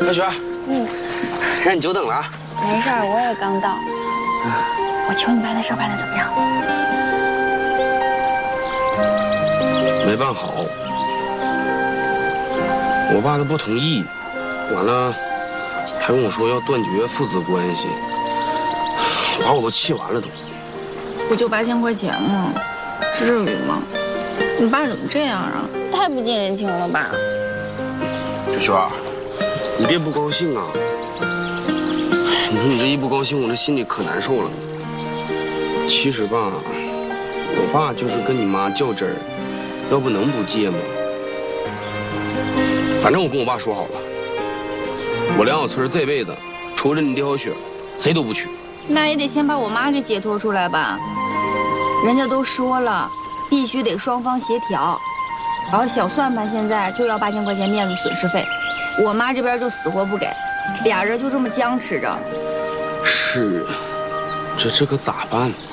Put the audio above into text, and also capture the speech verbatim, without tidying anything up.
小雪， 嗯， 让你久等了啊。 没事儿，我也刚到。我求你办的事办的怎么样？ 没办好，我爸他不同意，完了还跟我说要断绝父子关系，把我都气完了都。 不就八千块钱吗？至于吗？你爸怎么这样啊？太不近人情了吧？ 小雪，你别不高兴啊！你说你这一不高兴，我这心里可难受了。其实吧，我爸就是跟你妈较真儿，要不能不借吗？反正我跟我爸说好了，我梁小村这辈子除了你狄小雪，谁都不娶。 那也得先把我妈给解脱出来吧。人家都说了，必须得双方协调。然后小算盘现在就要八千块钱面子损失费，我妈这边就死活不给，俩人就这么僵持着。 是，这这可咋办？